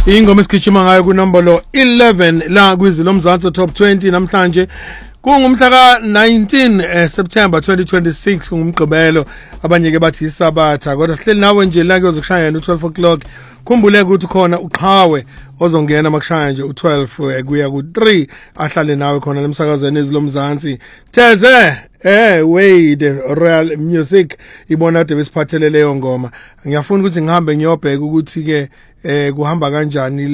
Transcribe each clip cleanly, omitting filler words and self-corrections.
Ingoma esikhishima ngayo kunombolo 11 la kwizilo mzansi top 20 namhlanje kungumhla ka 19 September 2026 kungumgqibelo abanye ke bathi isabatha kodwa sihleli nawe nje la kuyozokushaya u12 o'clock khumbuleke ukuthi khona uqhawe ozongena makushaya nje u12 kuya ku3 ahlale nawe khona lemsakazweni izilo mzansi Theze Wade Royal Music ibona ade besiphathele leyo ngoma ngiyafuna ukuthi ngihambe ngiyobheka ukuthi ke kuhamba kanjani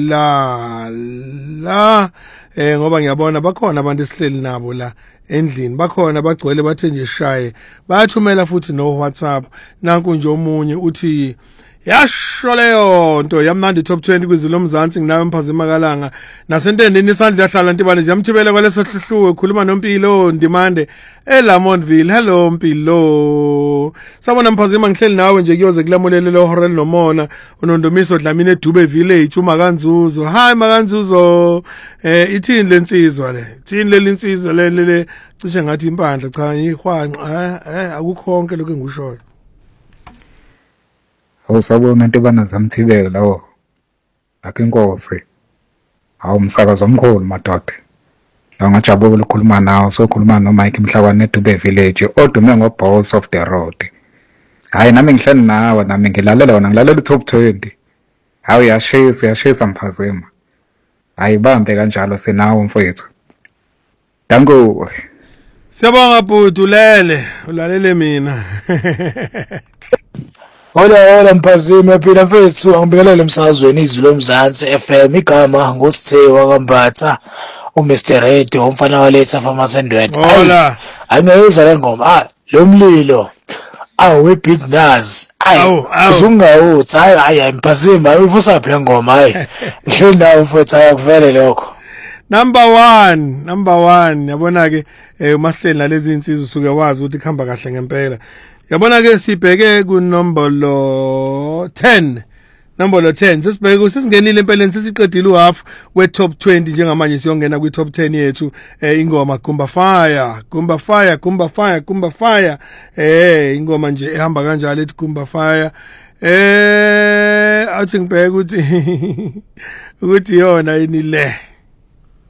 la ngoba ngiyabona bakhona abantu esihleli nabo la endlini bakhona bagcwele bathe nje shaye bayathumela futhi no WhatsApp nanku nje omunye uthi yasho leyo nto yamnandi top 20 kwizilo mzansi nginawe Mphazima Kalanga nasentendeni isandla yahlala ntibane ziyamthibela kwaleso hluhluwe ukhuluma noMpilo Ndimande eLamontville hello Mpilo sabona Mphazima ngihleli nawe nje kuyoze kulamulele lo Horel Nomona unondomiso Dlamini eDube Village uMakanzuzo hi Makanzuzo ithini lensizwa le thini lelinsizwa le cishe ngathi impandla cha ngihwanqa akukhonke lokho engushoyo Awusabona into banazamthibela lawo akinkosi awumsakazo omkhulu madoda la ngajabula ukukhuluma nawe sokhuluma noMike Mhlabane eDube Village odume ngoBoss of the Road hayi nami ngihleli nawe nami ngilalela wona ngilalela top 20 hayi yashisa Mphazima hayi bambe kanjalo senawo mfowethu dango siyabonga bhuti ulalele mina Hola Mphazima phila mfethu angibingelele emsakazweni izilo mzansi FM igama ngosithe wakambatha uMr Red umfana waletha famasendwethu hola angiyizwa le ngoma lo mlilo we big Naz uzungawuthi hayi Mphazima uvusa phela ngoma hayi ngihleli nawe mfethu akuvele lokho number 1 yabona ke umahleli nalezi insizwe usuke wazi ukuthi khamba kahle ngempela yabona ke sibheke kunombolo 10 sesibheke sesingenile empeleni sesiqedile uhalf we top 20 njengamanje siyongena kwi top 10 yethu ingoma Gumba Fire ingoma nje ehamba kanjalo ethi Gumba Fire athi ngibheke ukuthi yona yini le